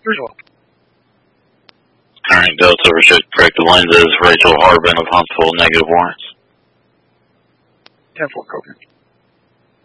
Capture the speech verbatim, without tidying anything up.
Visual. Alright, Delta restrict corrected lenses, Rachel Harbin of Huntsville, negative warrants. ten four, copy.